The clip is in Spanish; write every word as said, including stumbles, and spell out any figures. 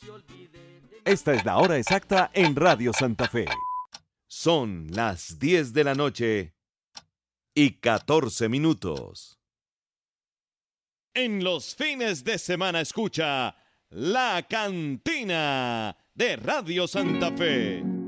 Esta es la hora exacta en Radio Santa Fe. Son las diez de la noche y catorce minutos. En los fines de semana escucha La Cantina de Radio Santa Fe.